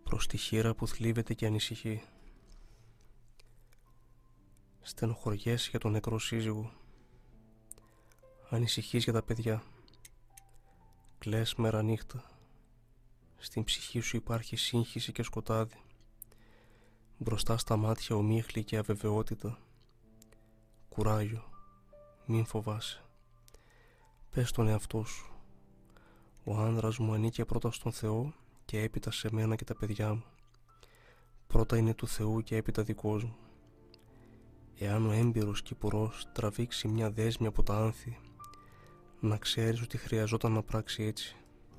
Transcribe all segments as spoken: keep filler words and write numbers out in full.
προς τη χείρα που θλίβεται και ανησυχεί. Στενοχωριέσαι για τον νεκρό σύζυγο. Ανησυχείς για τα παιδιά. Κλαις μέρα νύχτα. Στην ψυχή σου υπάρχει σύγχυση και σκοτάδι. Μπροστά στα μάτια ομίχλη και αβεβαιότητα. Κουράγιο. Μην φοβάσαι. Πες τον εαυτό σου. Ο άνδρας μου ανήκε πρώτα στον Θεό και έπειτα σε μένα και τα παιδιά μου. Πρώτα είναι του Θεού και έπειτα δικός μου. Εάν ο έμπειρος κυπουρός τραβήξει μια δέσμη από τα άνθη, να ξέρεις ότι χρειαζόταν να πράξει έτσι.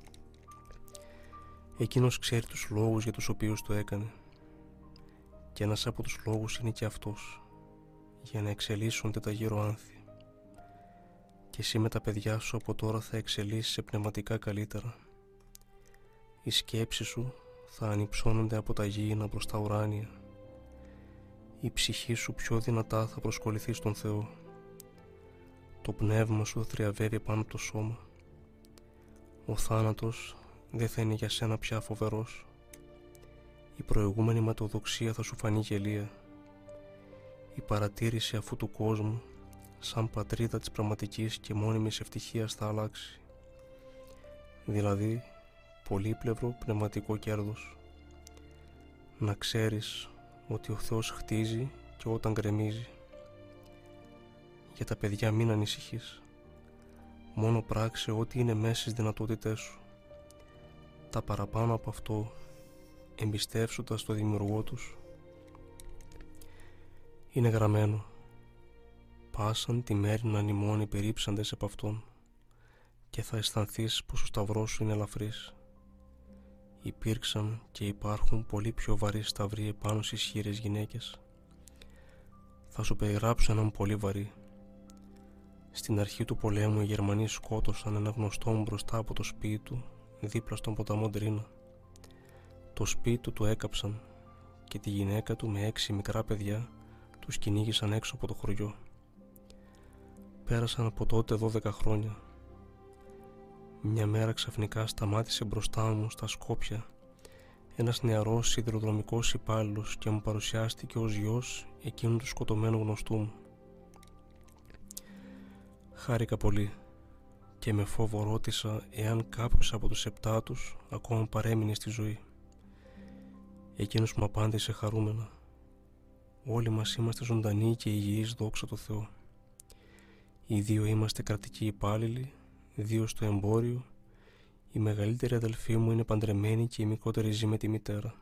Εκείνος ξέρει τους λόγους για τους οποίους το έκανε. Και ένας από τους λόγους είναι και αυτός, για να εξελίσσονται τα γύρω άνθη. Και εσύ με τα παιδιά σου από τώρα θα εξελίσσεσαι πνευματικά καλύτερα. Οι σκέψεις σου θα ανυψώνονται από τα γήινα προς τα ουράνια. Η ψυχή σου πιο δυνατά θα προσκοληθεί στον Θεό. Το πνεύμα σου θα θριαβεύει πάνω από το σώμα. Ο θάνατος δεν θα είναι για σένα πια φοβερός. Η προηγούμενη ματαιοδοξία θα σου φανεί γελία. Η παρατήρηση αυτού του κόσμου σαν πατρίδα της πραγματικής και μόνιμης ευτυχίας θα αλλάξει. Δηλαδή πολύπλευρο πνευματικό κέρδος. Να ξέρεις ότι ο Θεός χτίζει και όταν γκρεμίζει. Για τα παιδιά μην ανησυχείς. Μόνο πράξε ό,τι είναι μέσα στις δυνατότητές σου. Τα παραπάνω από αυτό εμπιστεύσου τα στο δημιουργό τους. Είναι γραμμένο. Πάσαν τη μέρη να νημώνει περίψαντες από αυτόν και θα αισθανθείς πως ο σταυρός σου είναι ελαφρύς. Υπήρξαν και υπάρχουν πολύ πιο βαρύ σταυροί επάνω στις χείρες γυναίκες. Θα σου περιγράψω έναν πολύ βαρύ. Στην αρχή του πολέμου οι Γερμανοί σκότωσαν ένα γνωστό μου μπροστά από το σπίτι του, δίπλα στον ποταμό Ντρίνα. Το σπίτι του το έκαψαν και τη γυναίκα του με έξι μικρά παιδιά τους κυνήγησαν έξω από το χωριό. Πέρασαν από τότε δώδεκα χρόνια. Μια μέρα ξαφνικά σταμάτησε μπροστά μου στα Σκόπια ένας νεαρός σιδηροδρομικός υπάλληλος και μου παρουσιάστηκε ως γιος εκείνου του σκοτωμένου γνωστού μου. Χάρηκα πολύ και με φόβο ρώτησα εάν κάποιος από τους επτά τους ακόμα παρέμεινε στη ζωή. Εκείνος μου απάντησε χαρούμενα: όλοι μας είμαστε ζωντανοί και υγιείς, δόξα τω Θεώ. Οι δύο είμαστε κρατικοί υπάλληλοι, δύο στο εμπόριο. Η μεγαλύτερη αδελφή μου είναι παντρεμένη και η μικρότερη ζει με τη μητέρα.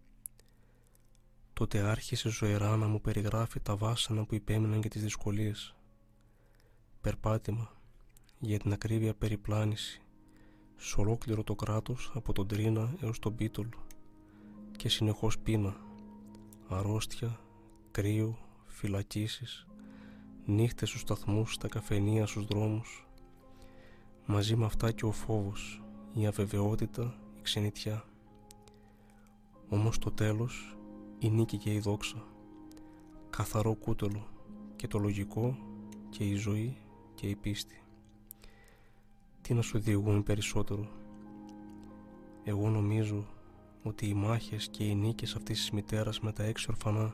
Τότε άρχισε ζωηρά να μου περιγράφει τα βάσανα που υπέμειναν και τις δυσκολίες. Περπάτημα, για την ακρίβεια περιπλάνηση, σε ολόκληρο το κράτος από τον Τρίνα έως τον Πίτολ, και συνεχώς πείνα, αρρώστια, κρύο, φυλακίσεις, νύχτες στους σταθμούς, στα καφενεία, στους δρόμους. Μαζί με αυτά και ο φόβος, η αβεβαιότητα, η ξενιτιά. Όμως το τέλος, η νίκη και η δόξα. Καθαρό κούτελο και το λογικό και η ζωή και η πίστη. Τι να σου διηγούμε περισσότερο? Εγώ νομίζω ότι οι μάχες και οι νίκες αυτής της μητέρας με τα έξι ορφανά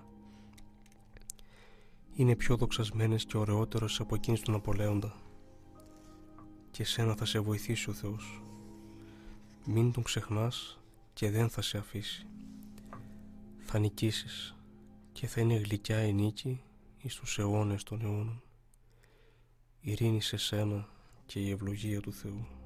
είναι πιο δοξασμένες και ωραιότερες από εκείνες του Ναπολέοντα. Και σένα θα σε βοηθήσει ο Θεός. Μην τον ξεχνάς και δεν θα σε αφήσει. Θα νικήσεις και θα είναι γλυκιά η νίκη εις τους αιώνες των αιώνων. Ειρήνη σε σένα και η ευλογία του Θεού.